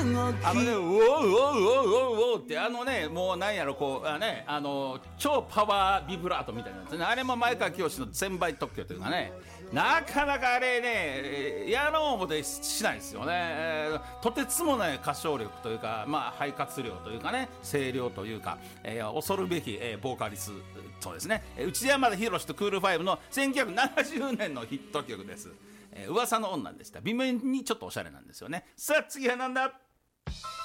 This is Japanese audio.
ウォーウォーウォーウォーってもうなんやろこう超パワービブラートみたいなやつね。あれも前川清の1000倍特許というかね、なかなかあれねやろう思ってしないですよね。とてつもない歌唱力というか、肺活量というかね、声量というか、恐るべき、ボーカリストですね。内山田博とクールファイブの1970年のヒット曲です。噂の女でした。微妙にちょっとおしゃれなんですよね。さあ次はなんだ。